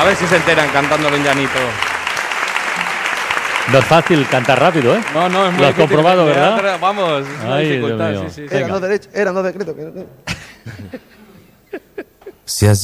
A ver si se enteran cantándolo en llanito. No es fácil cantar rápido, ¿eh? No, es muy difícil. Lo has comprobado, ¿verdad? Vamos, es una dificultad. Sí. Eran dos decretos. Si has